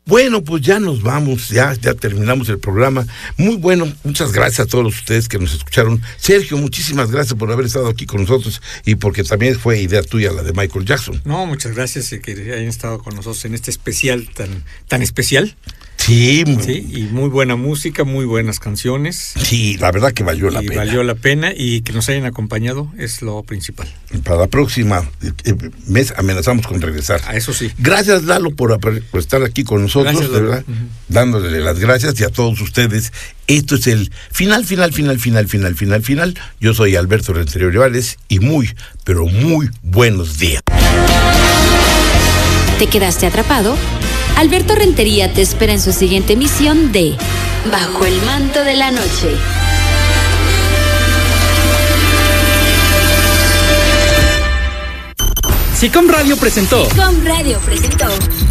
Bueno, pues ya nos vamos, ya terminamos el programa. Muy bueno, muchas gracias a todos ustedes que nos escucharon. Sergio, muchísimas gracias por haber estado aquí con nosotros y porque también fue idea tuya la de Michael Jackson. No, muchas gracias que hayan estado con nosotros en este especial tan especial. Sí, y muy buena música, muy buenas canciones. Sí, la verdad que valió la pena. Valió la pena y que nos hayan acompañado es lo principal. Para la próxima mes amenazamos con regresar. A eso sí. Gracias, Lalo, por estar aquí con nosotros, gracias, de verdad, dándole las gracias y a todos ustedes. Esto es el final. Yo soy Alberto Rentería Olivares y muy, pero muy buenos días. ¿Te quedaste atrapado? Alberto Rentería te espera en su siguiente emisión de Bajo el manto de la noche. SICOM Radio presentó